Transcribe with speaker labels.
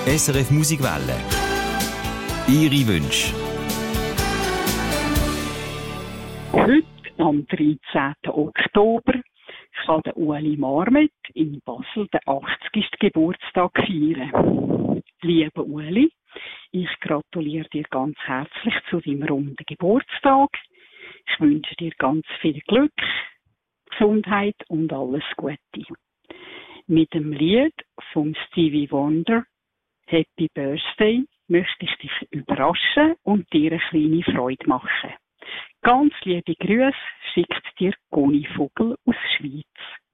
Speaker 1: SRF Musikwelle. Ihre Wünsche.
Speaker 2: Heute, am 13. Oktober, kann der Ueli Marmet in Basel den 80. Geburtstag feiern. Lieber Ueli, ich gratuliere dir ganz herzlich zu deinem runden Geburtstag. Ich wünsche dir ganz viel Glück, Gesundheit und alles Gute. Mit dem Lied von Stevie Wonder, Happy Birthday, möchte ich dich überraschen und dir eine kleine Freude machen. Ganz liebe Grüße schickt dir Conny Vogel aus Schweiz.